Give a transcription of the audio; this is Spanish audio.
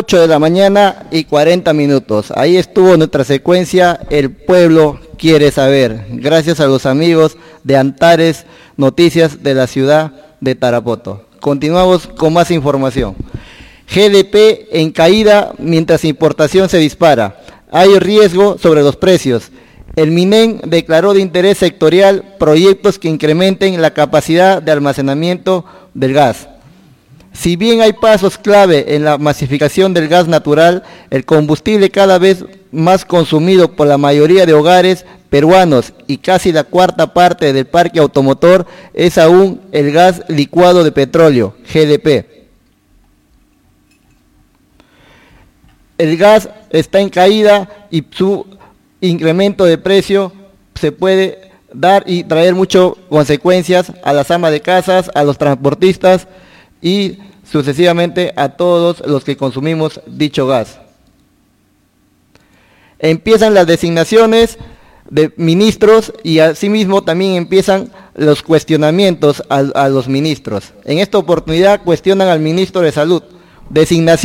8 de la mañana y 40 minutos. Ahí estuvo nuestra secuencia El Pueblo Quiere Saber, gracias a los amigos de Antares Noticias de la ciudad de Tarapoto. Continuamos con más información. GDP en caída mientras importación se dispara. Hay riesgo sobre los precios. El MINEN declaró de interés sectorial proyectos que incrementen la capacidad de almacenamiento del gas. Si bien hay pasos clave en la masificación del gas natural, el combustible cada vez más consumido por la mayoría de hogares peruanos y casi la cuarta parte del parque automotor es aún el gas licuado de petróleo, GLP. El gas está en caída y su incremento de precio se puede dar y traer muchas consecuencias a las amas de casas, a los transportistas y sucesivamente a todos los que consumimos dicho gas. Empiezan las designaciones de ministros y asimismo también empiezan los cuestionamientos a los ministros. En esta oportunidad cuestionan al ministro de Salud. Designación